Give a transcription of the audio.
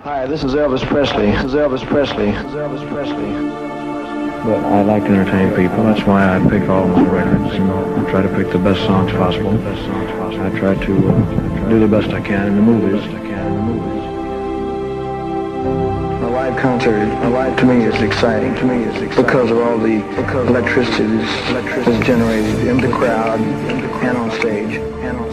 Hi, this is Elvis Presley. This is Elvis Presley. This is Elvis Presley. But I like to entertain people. That's why I pick all my records and I try to pick the best songs possible. I try to do the best I can in the movies. A live concert, to me, is exciting. Because of all the electricity that's generated in the crowd and on stage.